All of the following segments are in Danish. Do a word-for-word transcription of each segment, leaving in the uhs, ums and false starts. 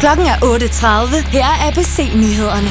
Klokken er otte tredive. Her er A B C-nyhederne.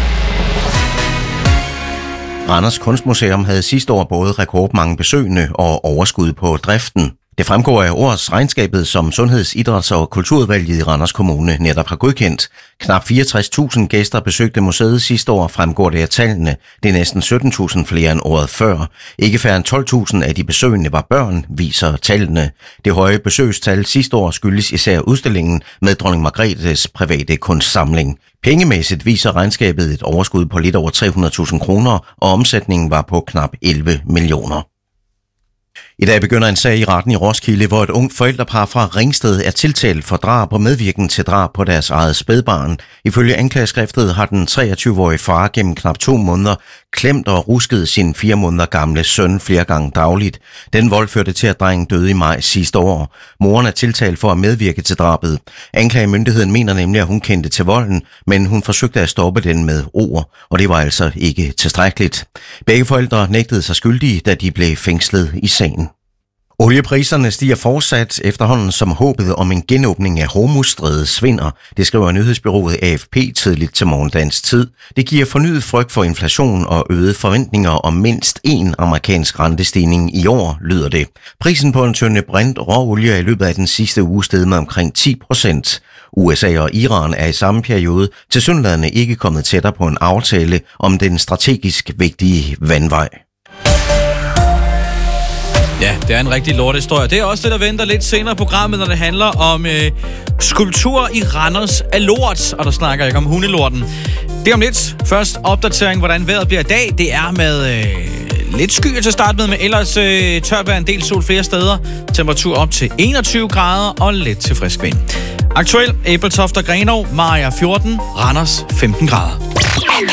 Randers Kunstmuseum havde sidste år både rekordmange besøgende og overskud på driften. Det fremgår af årsregnskabet, som Sundheds-, Idræts- og Kulturudvalget i Randers Kommune netop har godkendt. Knap fireogtres tusind gæster besøgte museet sidste år, fremgår det af tallene. Det er næsten sytten tusind flere end året før. Ikke færre end tolv tusind af de besøgende var børn, viser tallene. Det høje besøgstal sidste år skyldes især udstillingen med dronning Margrethes private kunstsamling. Pengemæssigt viser regnskabet et overskud på lidt over tre hundrede tusind kroner, og omsætningen var på knap elleve millioner. I dag begynder en sag i retten i Roskilde, hvor et ungt forældrepar fra Ringsted er tiltalt for drab og medvirken til drab på deres eget spædbarn. Ifølge anklageskriftet har den treogtyve-årige far gennem knap to måneder klemt og rusket sin fire måneder gamle søn flere gange dagligt. Den vold førte til, at drengen døde i maj sidste år. Moren er tiltalt for at medvirke til drabet. Anklagemyndigheden mener nemlig, at hun kendte til volden, men hun forsøgte at stoppe den med ord, og det var altså ikke tilstrækkeligt. Begge forældre nægtede sig skyldige, da de blev fængslet i sagen. Oliepriserne stiger fortsat efterhånden, som håbet om en genåbning af Hormuzstrædet svinder. Det skriver nyhedsbureauet A F P tidligt til morgendagens tid. Det giver fornyet frygt for inflation og øgede forventninger om mindst én amerikansk rentestigning i år, lyder det. Prisen på en tønde brint råolie er i løbet af den sidste uge steget med omkring ti procent. U S A og Iran er i samme periode tilsyneladende ikke kommet tættere på en aftale om den strategisk vigtige vandvej. Ja, det er en rigtig lortehistorie. Det er også det, der venter lidt senere i programmet, når det handler om øh, skulptur i Randers af lort. Og der snakker jeg ikke om hundelorten. Det er om lidt. Først opdatering, hvordan vejret bliver i dag. Det er med øh, lidt skyer til at starte med, men ellers øh, tørt vejr, en del sol flere steder. Temperatur op til enogtyve grader og lidt til frisk vind. Aktuel Ebeltoft og Grenaa, Mariager fjorten, Randers femten grader.